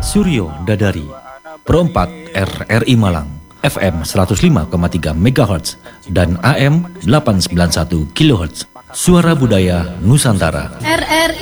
Suryo Dadari, Pro 4 RRI Malang, FM 105,3 MHz dan AM 891 kHz. Suara Budaya Nusantara. RRI